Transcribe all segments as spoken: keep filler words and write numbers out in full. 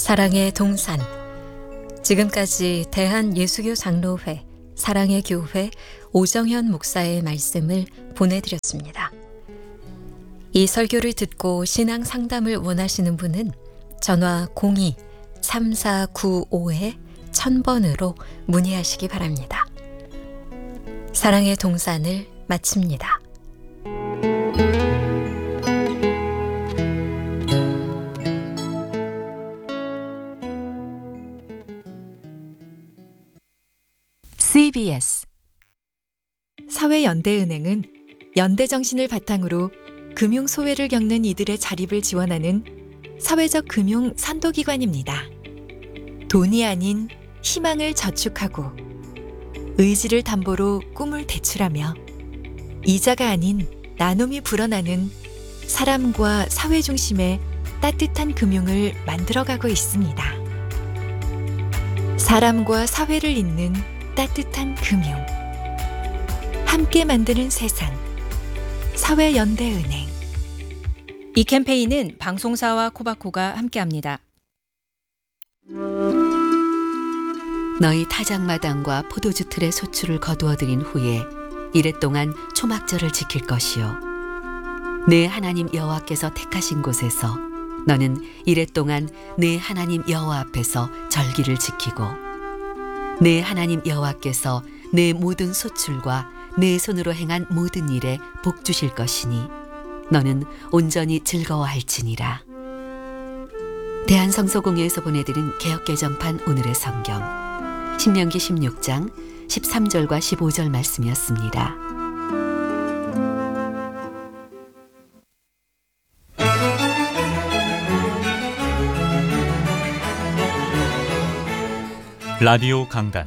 사랑의 동산. 지금까지 대한예수교 장로회 사랑의 교회 오정현 목사의 말씀을 보내드렸습니다. 이 설교를 듣고 신앙 상담을 원하시는 분은 전화 공이 삼사구오 천 번으로 문의하시기 바랍니다. 사랑의 동산을 마칩니다. 씨비에스 사회연대은행은 연대정신을 바탕으로 금융소외를 겪는 이들의 자립을 지원하는 사회적 금융 선도기관입니다. 돈이 아닌 희망을 저축하고 의지를 담보로 꿈을 대출하며 이자가 아닌 나눔이 불어나는 사람과 사회 중심의 따뜻한 금융을 만들어가고 있습니다. 사람과 사회를 잇는 따뜻한 금융, 함께 만드는 세상, 사회연대은행. 이 캠페인은 방송사와 코바코가 함께합니다. 너희 타작마당과 포도주 틀의 소출을 거두어들인 후에 이랫동안 초막절을 지킬 것이요 내 하나님 여호와께서 택하신 곳에서 너는 이랫동안 내 하나님 여호와 앞에서 절기를 지키고 내 하나님 여호와께서 내 모든 소출과 내 손으로 행한 모든 일에 복 주실 것이니 너는 온전히 즐거워할지니라. 대한성서공회에서 보내드린 개역개정판 오늘의 성경 신명기 십육 장 십삼 절과 십오 절 말씀이었습니다. 라디오 강단,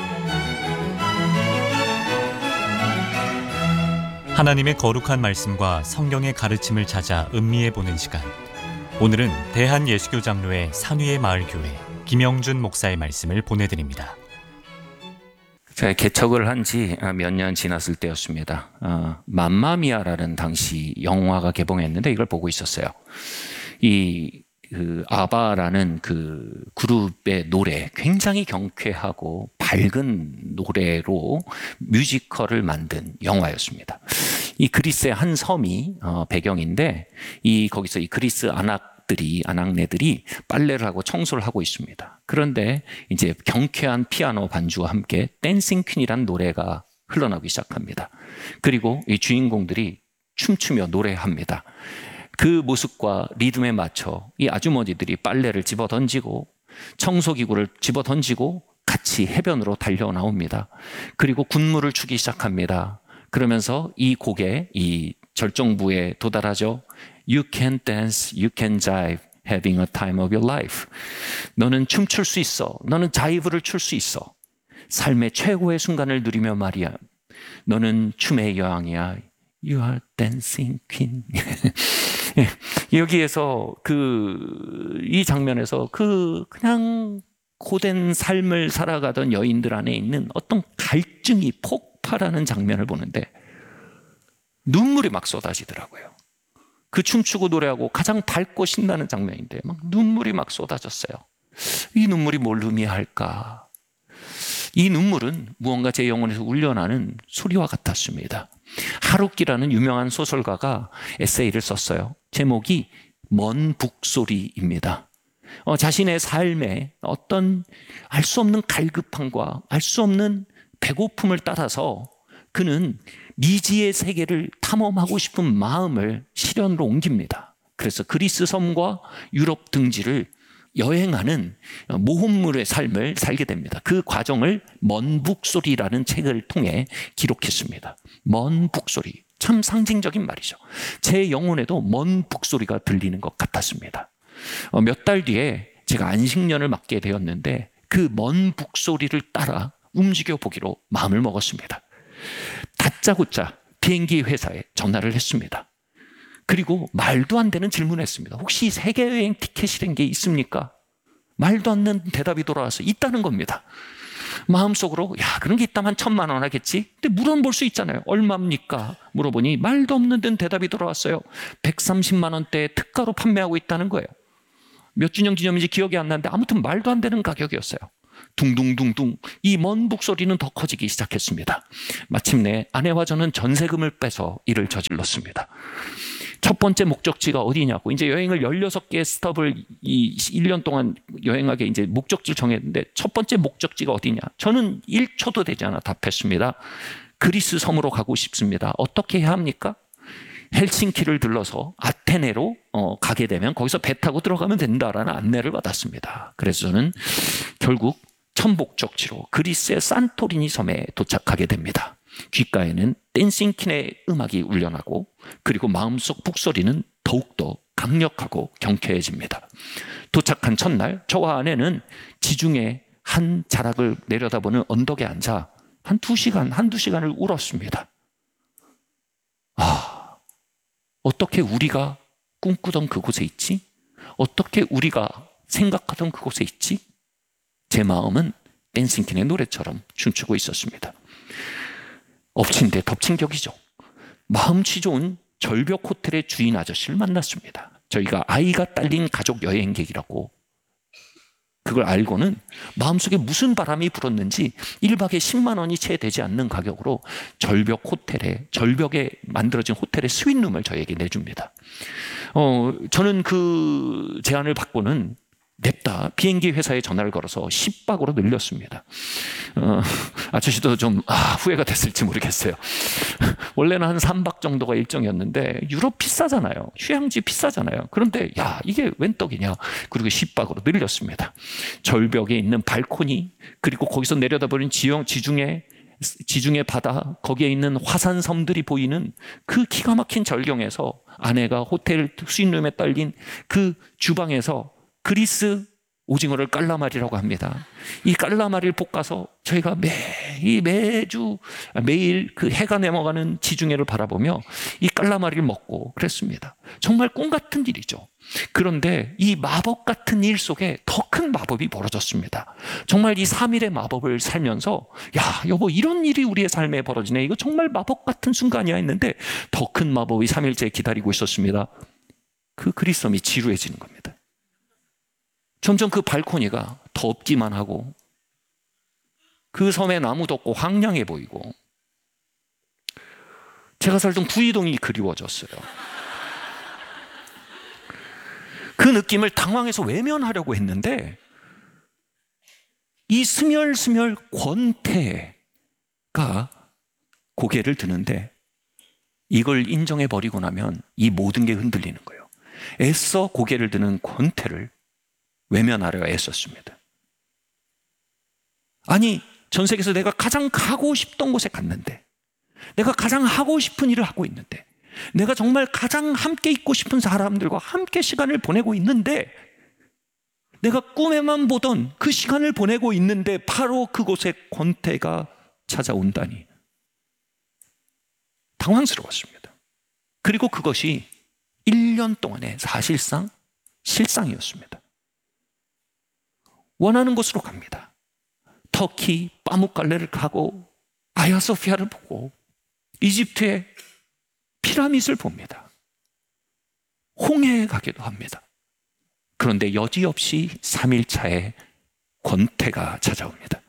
하나님의 거룩한 말씀과 성경의 가르침을 찾아 음미해 보는 시간. 오늘은 대한예수교 장로회 산위의 마을교회 김영준 목사의 말씀을 보내드립니다. 제가 개척을 한 지 몇 년 지났을 때였습니다. 어, 맘마미아라는 당시 영화가 개봉했는데 이걸 보고 있었어요. 이 그 아바라는 그 그룹의 노래, 굉장히 경쾌하고 밝은 노래로 뮤지컬을 만든 영화였습니다. 이 그리스의 한 섬이 어, 배경인데 이 거기서 이 그리스 안악들이 안악네들이 빨래를 하고 청소를 하고 있습니다. 그런데 이제 경쾌한 피아노 반주와 함께 댄싱 퀸이라는 노래가 흘러나오기 시작합니다. 그리고 이 주인공들이 춤추며 노래합니다. 그 모습과 리듬에 맞춰 이 아주머니들이 빨래를 집어 던지고 청소기구를 집어 던지고 같이 해변으로 달려 나옵니다. 그리고 군무를 추기 시작합니다. 그러면서 이 곡에 이 절정부에 도달하죠. You can dance, you can jive, having a time of your life. 너는 춤출 수 있어. 너는 자이브를 출 수 있어. 삶의 최고의 순간을 누리며 말이야. 너는 춤의 여왕이야. You are dancing queen. 여기에서 그 이 장면에서 그 그냥 고된 삶을 살아가던 여인들 안에 있는 어떤 갈증이 폭발하는 장면을 보는데 눈물이 막 쏟아지더라고요. 그 춤추고 노래하고 가장 밝고 신나는 장면인데 막 눈물이 막 쏟아졌어요. 이 눈물이 뭘 의미할까? 이 눈물은 무언가 제 영혼에서 울려나는 소리와 같았습니다. 하루키라는 유명한 소설가가 에세이를 썼어요. 제목이 먼 북소리입니다. 어, 자신의 삶에 어떤 알 수 없는 갈급함과 알 수 없는 배고픔을 따라서 그는 미지의 세계를 탐험하고 싶은 마음을 실현으로 옮깁니다. 그래서 그리스 섬과 유럽 등지를 여행하는 모험물의 삶을 살게 됩니다. 그 과정을 먼 북소리라는 책을 통해 기록했습니다. 먼 북소리, 참 상징적인 말이죠. 제 영혼에도 먼 북소리가 들리는 것 같았습니다. 어, 몇 달 뒤에 제가 안식년을 맡게 되었는데 그 먼 북소리를 따라 움직여 보기로 마음을 먹었습니다. 다짜고짜 비행기 회사에 전화를 했습니다. 그리고 말도 안 되는 질문을 했습니다. 혹시 세계여행 티켓이란 게 있습니까? 말도 안 되는 대답이 돌아와서 있다는 겁니다. 마음속으로 야 그런 게 있다면 천만 원 하겠지. 근데 물어볼 수 있잖아요. 얼마입니까? 물어보니 말도 없는 듯 대답이 돌아왔어요. 백삼십만 원대에 특가로 판매하고 있다는 거예요. 몇 주년 기념인지 기억이 안 나는데 아무튼 말도 안 되는 가격이었어요. 둥둥둥둥 이 먼 북소리는 더 커지기 시작했습니다. 마침내 아내와 저는 전세금을 빼서 이를 저질렀습니다. 첫 번째 목적지가 어디냐고, 이제 여행을 열여섯 개의 스톱을 이 일 년 동안 여행하게 이제 목적지를 정했는데 첫 번째 목적지가 어디냐? 저는 일 초도 되지 않아 답했습니다. 그리스 섬으로 가고 싶습니다. 어떻게 해야 합니까? 헬싱키를 들러서 아테네로 어, 가게 되면 거기서 배 타고 들어가면 된다라는 안내를 받았습니다. 그래서 저는 결국 첫 목적지로 그리스의 산토리니 섬에 도착하게 됩니다. 귓가에는 댄싱킨의 음악이 울려나고 그리고 마음속 북소리는 더욱더 강력하고 경쾌해집니다. 도착한 첫날 저와 아내는 지중해 한 자락을 내려다보는 언덕에 앉아 한 두 시간, 한두 시간을 울었습니다. 아, 어떻게 우리가 꿈꾸던 그곳에 있지? 어떻게 우리가 생각하던 그곳에 있지? 제 마음은 댄싱킨의 노래처럼 춤추고 있었습니다. 엎친 데 덮친 격이죠. 마음씨 좋은 절벽 호텔의 주인 아저씨를 만났습니다. 저희가 아이가 딸린 가족 여행객이라고 그걸 알고는 마음속에 무슨 바람이 불었는지 일 박에 십만 원이 채 되지 않는 가격으로 절벽 호텔에 절벽에 만들어진 호텔의 스윗룸을 저에게 내줍니다. 어, 저는 그 제안을 받고는 냅다 비행기 회사에 전화를 걸어서 십 박으로 늘렸습니다. 어, 아저씨도 좀 아, 후회가 됐을지 모르겠어요. 원래는 한 삼 박 정도가 일정이었는데 유럽 비싸잖아요. 휴양지 비싸잖아요. 그런데 야, 이게 웬 떡이냐. 그리고 십 박으로 늘렸습니다. 절벽에 있는 발코니, 그리고 거기서 내려다보는 지형, 지중해 지중해 바다, 거기에 있는 화산섬들이 보이는 그 기가 막힌 절경에서 아내가 호텔 스윗룸에 딸린 그 주방에서 그리스 오징어를 깔라마리라고 합니다. 이 깔라마리를 볶아서 저희가 매일 매주 매일 그 해가 넘어가는 지중해를 바라보며 이 깔라마리를 먹고 그랬습니다. 정말 꿈 같은 일이죠. 그런데 이 마법 같은 일 속에 더 큰 마법이 벌어졌습니다. 정말 이 삼 일의 마법을 살면서 야, 여보, 이런 일이 우리의 삶에 벌어지네. 이거 정말 마법 같은 순간이야 했는데 더 큰 마법이 삼 일째 기다리고 있었습니다. 그 그리스 섬이 지루해지는 겁니다. 점점 그 발코니가 덥기만 하고 그 섬에 나무도 없고 황량해 보이고 제가 살던 구이동이 그리워졌어요. 그 느낌을 당황해서 외면하려고 했는데 이 스멸스멸 권태가 고개를 드는데 이걸 인정해버리고 나면 이 모든 게 흔들리는 거예요. 애써 고개를 드는 권태를 외면하려 애썼습니다. 아니, 전 세계에서 내가 가장 가고 싶던 곳에 갔는데, 내가 가장 하고 싶은 일을 하고 있는데, 내가 정말 가장 함께 있고 싶은 사람들과 함께 시간을 보내고 있는데, 내가 꿈에만 보던 그 시간을 보내고 있는데 바로 그곳에 권태가 찾아온다니 당황스러웠습니다. 그리고 그것이 일 년 동안의 사실상 실상이었습니다. 원하는 곳으로 갑니다. 터키 빠묵갈레를 가고 아야소피아를 보고 이집트의 피라밋을 봅니다. 홍해에 가기도 합니다. 그런데 여지없이 삼 일 차에 권태가 찾아옵니다.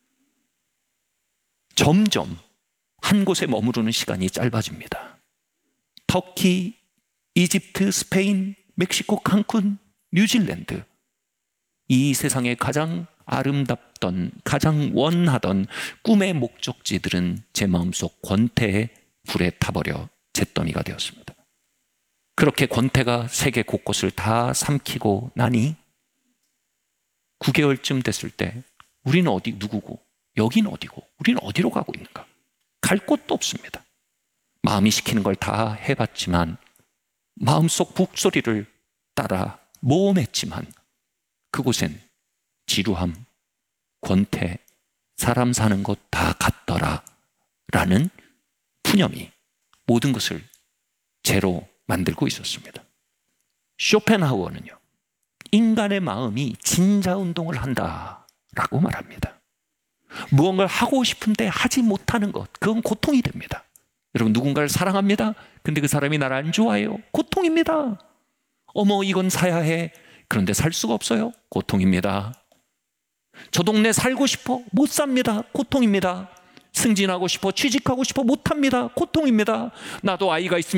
점점 한 곳에 머무르는 시간이 짧아집니다. 터키, 이집트, 스페인, 멕시코, 칸쿤, 뉴질랜드, 이 세상에 가장 아름답던, 가장 원하던 꿈의 목적지들은 제 마음속 권태의 불에 타버려 잿더미가 되었습니다. 그렇게 권태가 세계 곳곳을 다 삼키고 나니 구 개월쯤 됐을 때 우리는 어디 누구고 여기는 어디고 우리는 어디로 가고 있는가? 갈 곳도 없습니다. 마음이 시키는 걸 다 해봤지만 마음속 북소리를 따라 모험했지만 그곳엔 지루함, 권태, 사람 사는 곳 다 같더라 라는 푸념이 모든 것을 죄로 만들고 있었습니다. 쇼펜하우어는요, 인간의 마음이 진자운동을 한다라고 말합니다. 무언가를 하고 싶은데 하지 못하는 것, 그건 고통이 됩니다. 여러분, 누군가를 사랑합니다. 근데 그 사람이 나를 안 좋아해요. 고통입니다. 어머, 이건 사야 해. 그런데 살 수가 없어요. 고통입니다. 저 동네 살고 싶어 못 삽니다. 고통입니다. 승진하고 싶어 취직하고 싶어 못합니다. 고통입니다. 나도 아이가 있으면